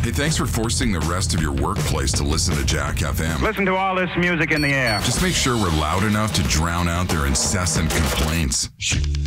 Hey, thanks for forcing the rest of your workplace to listen to Jack FM. Listen to all this music in the air. Just make sure we're loud enough to drown out their incessant complaints.